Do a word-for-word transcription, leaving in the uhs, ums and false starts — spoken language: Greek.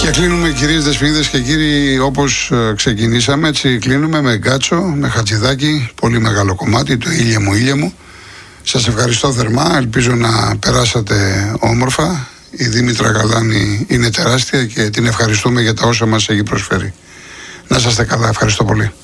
Και κλείνουμε, κυρίες δεσποινίδες και κύριοι, όπως ξεκινήσαμε, έτσι κλείνουμε με Γκάτσο, με Χατζηδάκη, πολύ μεγάλο κομμάτι, το Ήλιε μου, ήλιε μου. Σας ευχαριστώ θερμά, ελπίζω να περάσατε όμορφα. Η Δήμητρα Γαλάνη είναι τεράστια και την ευχαριστούμε για τα όσα μας έχει προσφέρει. Να είσαστε καλά, ευχαριστώ πολύ.